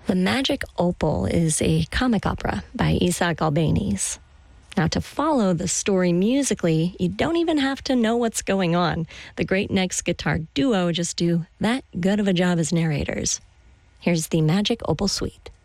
The Magic Opal is a comic opera by Isaac Albéniz. Now, to follow the story musically, you don't even have to know what's going on. The Great Next Guitar Duo just do that good of a job as narrators. Here's the Magic Opal Suite.